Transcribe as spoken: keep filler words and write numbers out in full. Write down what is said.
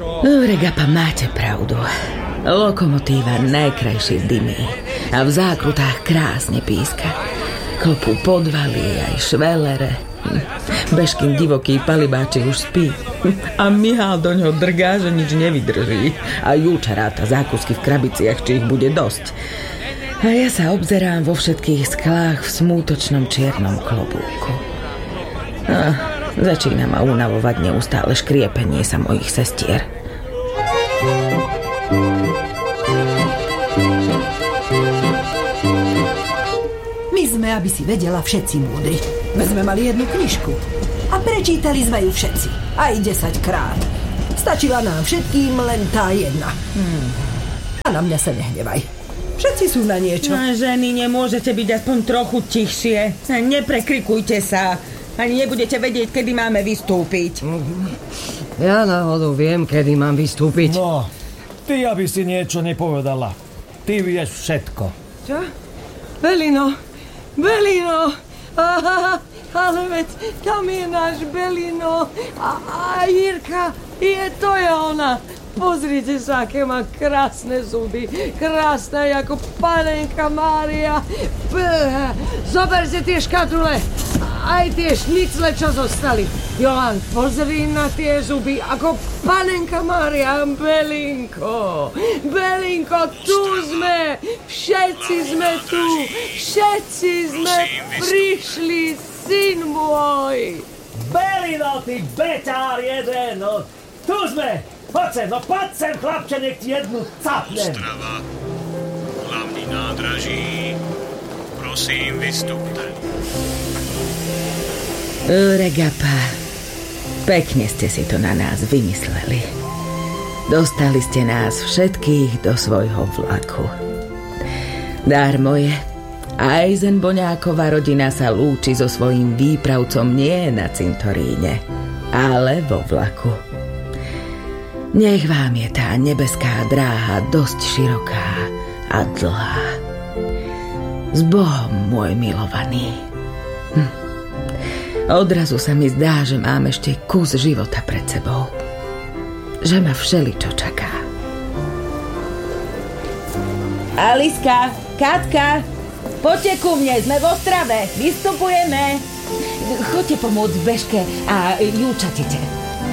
Regapa, máte pravdu. Lokomotíva najkrajšie dymí a v zákrutách krásne píska. Klopú podvaly aj švelere. Bežkým divoký palibáči už spí a Mihál do ňoho drgá, že nič nevydrží. A Júča ráta zákusky v krabiciach, či ich bude dosť. A ja sa obzerám vo všetkých sklách v smútočnom čiernom klobúku. A začína ma unavovať neustále škriepenie sa mojich sestier. My sme, aby si vedela, všetci múdri. My sme mali jednu knižku a prečítali sme ju všetci. Aj desaťkrát. Stačila nám všetkým len tá jedna. Hmm. A na mňa sa nehnevaj. Všetci sú na niečo. No, ženy, nemôžete byť aspoň trochu tichšie. Neprekrikujte sa. Ani nebudete vedieť, kedy máme vystúpiť. Ja náhodou viem, kedy mám vystúpiť. No, ty, aby si niečo nepovedala. Ty vieš všetko. Čo? Belino, Belino. Aha, ale veď tam je náš Belino. A, a Jirka, je to je ona. Pozrite sa, aké má krásne zuby. Krásna ako panenka Mária. Zoberte tie škatule. Aj tie šnicle, čo zostali. Johan, pozri na tie zuby, ako panenka Mária. Belinko, Belinko, tu sme. Všetci sme tu. Všetci sme prišli, syn môj. Belino, ty beťár jeden. No, tu sme. Poď sem, no poď sem, chlapče, nech ti jednu capnem. Ostrava, hlavní nádraží. Prosím, vystupte. Regapa, pekne ste si to na nás vymysleli. Dostali ste nás všetkých do svojho vlaku. Dármo je, Ajzen Boňáková rodina sa lúči so svojím výpravcom nie na cintoríne, ale vo vlaku. Nech vám je tá nebeská dráha dosť široká a dlhá. S Bohom, môj milovaný. Hm. Odrazu sa mi zdá, že mám ešte kus života pred sebou. Že ma všeličo čaká. Aliska, Katka, poďte ku mne, sme v Ostrave, vystupujeme. Choďte pomôcť Bežke a Júčatite.